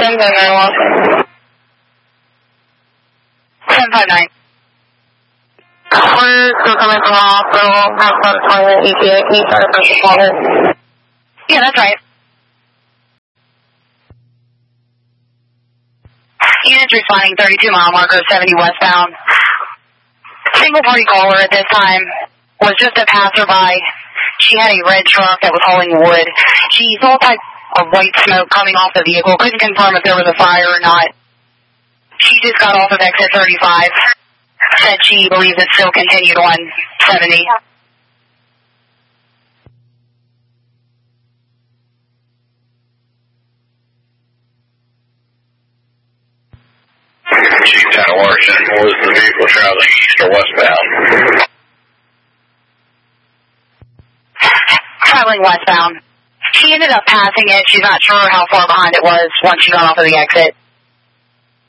1059. We're still coming from the hospital. Have some toilet ETA. Can you start a first responder? Yeah, that's right. Units responding 32 mile marker 70 westbound. Single party caller at this time was just a passerby. She had a red truck that was hauling wood. She saw type of white smoke coming off the vehicle. Couldn't confirm if there was a fire or not. She just got off of exit 35. Said she believes it still continued on 70. Chief Town Larson, was the vehicle traveling east or westbound? Traveling westbound. She ended up passing it. She's not sure how far behind it was once she got off of the exit.